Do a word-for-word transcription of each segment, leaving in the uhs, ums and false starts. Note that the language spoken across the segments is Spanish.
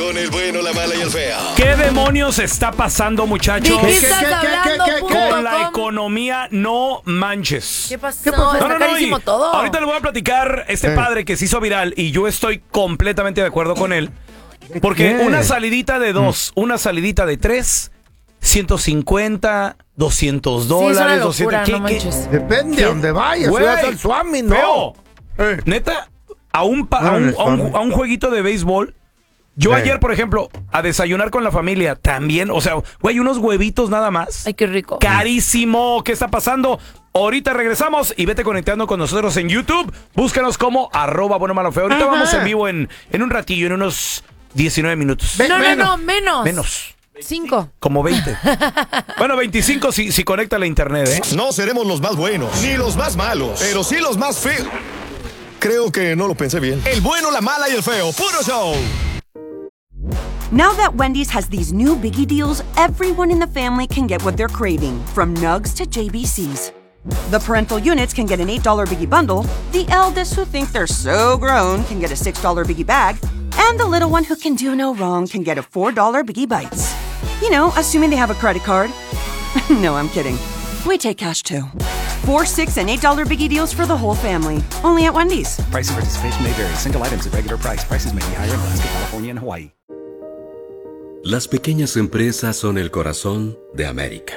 con el bueno, la mala y el feo. ¿Qué demonios está pasando, muchachos? ¿De qué estás hablando, Con punto la com? economía, no manches. ¿Qué pasó? ¿Qué pasó? Está No, no, no, carísimo y todo. Ahorita le voy a platicar este Eh. padre que se hizo viral y yo estoy completamente de acuerdo con él. Porque qué? una salidita de dos, una salidita de tres, ciento cincuenta, doscientos Sí, es una dólares, locura, doscientos. no ¿qué- qué? manches. Depende a donde vayas. Güey, Si vas al Swami, no. feo. Eh. Neta, a un, pa- a, Bueno, un, el a, un, Swami. a un jueguito de béisbol. Yo Eh. ayer, por ejemplo, a desayunar con la familia también. O sea, güey, unos huevitos nada más. Ay, qué rico. Carísimo. ¿Qué está pasando? Ahorita regresamos y vete conectando con nosotros en YouTube. Búscanos como arroba bueno malo feo. Ahorita Ajá. vamos en vivo en, en un ratillo, en unos diecinueve minutos. Ve- No, no, menos. no, menos. Menos. Cinco. Como veinte. Bueno, veinticinco si, si conecta la internet, ¿eh? No seremos los más buenos, ni los más malos, pero sí los más feos. Creo que no lo pensé bien. El bueno, la mala y el feo. Puro show. Now that Wendy's has these new biggie deals, everyone in the family can get what they're craving, from nugs to J B Cs. The parental units can get an eight dollar biggie bundle, the eldest who think they're so grown can get a six dollar biggie bag, and the little one who can do no wrong can get a four dollar biggie bites. You know, assuming they have a credit card. No, I'm kidding. We take cash too. Four, six, and eight dollar biggie deals for the whole family. Only at Wendy's. Price and participation may vary. Single items at regular price. Prices may be higher in Alaska, California, and Hawaii. Las pequeñas empresas son el corazón de América.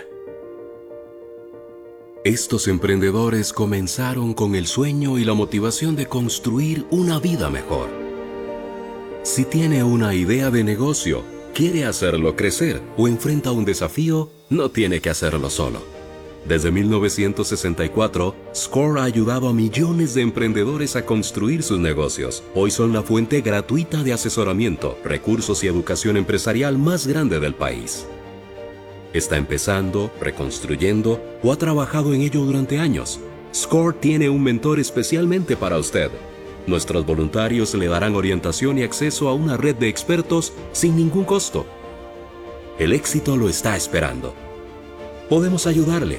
Estos emprendedores comenzaron con el sueño y la motivación de construir una vida mejor. Si tiene una idea de negocio, quiere hacerlo crecer o enfrenta un desafío, no tiene que hacerlo solo. Desde mil novecientos sesenta y cuatro, Score ha ayudado a millones de emprendedores a construir sus negocios. Hoy son la fuente gratuita de asesoramiento, recursos y educación empresarial más grande del país. Está empezando, reconstruyendo o ha trabajado en ello durante años. Score tiene un mentor especialmente para usted. Nuestros voluntarios le darán orientación y acceso a una red de expertos sin ningún costo. El éxito lo está esperando. Podemos ayudarle.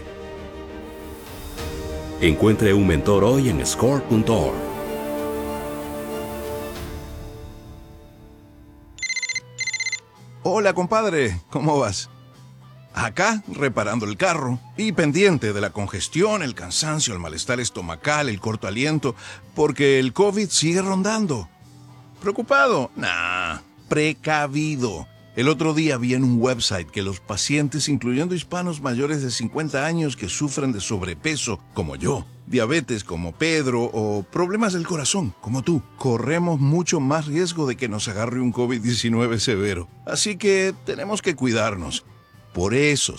Encuentre un mentor hoy en score punto org. Hola, compadre, ¿cómo vas? Acá, reparando el carro y pendiente de la congestión, el cansancio, el malestar estomacal, el corto aliento, porque el COVID sigue rondando. ¿Preocupado? Nah, precavido. El otro día vi en un website que los pacientes, incluyendo hispanos mayores de cincuenta años que sufren de sobrepeso, como yo, diabetes como Pedro o problemas del corazón, como tú, corremos mucho más riesgo de que nos agarre un COVID diecinueve severo. Así que tenemos que cuidarnos. Por eso,